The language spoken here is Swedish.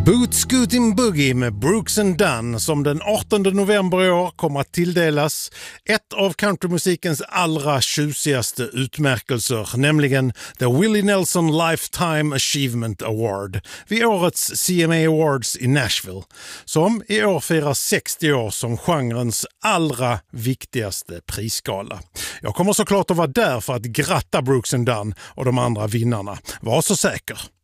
Boot Scootin' Boogie med Brooks and Dunn som den 18 november i år kommer att tilldelas ett av countrymusikens allra tjusigaste utmärkelser, nämligen The Willie Nelson Lifetime Achievement Award vid årets CMA Awards i Nashville, som i år firar 60 år som genrens allra viktigaste prisskala. Jag kommer såklart att vara där för att gratta Brooks and Dunn och de andra vinnarna. Var så säker!